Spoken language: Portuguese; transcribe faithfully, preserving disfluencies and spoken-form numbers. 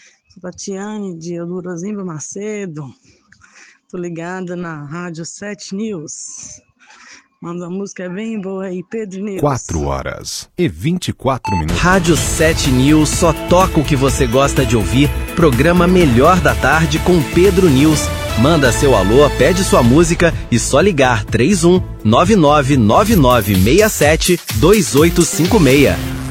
Sou Tatiane, de Eldorozimba Macedo. Tô ligada na Rádio sete News. Manda uma música bem boa aí, Pedro News. quatro horas e vinte e quatro minutos. Rádio sete News só toca o que você gosta de ouvir. Programa Melhor da Tarde com Pedro News. Manda seu alô, pede sua música e só ligar três um nove nove nove nove seis sete dois oito cinco seis.